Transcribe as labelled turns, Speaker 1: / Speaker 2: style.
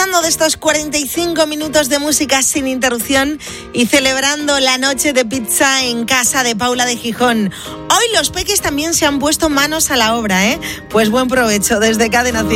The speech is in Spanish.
Speaker 1: disfrutando de estos 45 minutos de música sin interrupción y celebrando la noche de pizza en casa de Paula de Gijón. Hoy los peques también se han puesto manos a la obra, ¿eh? Pues buen provecho desde Cadena 100.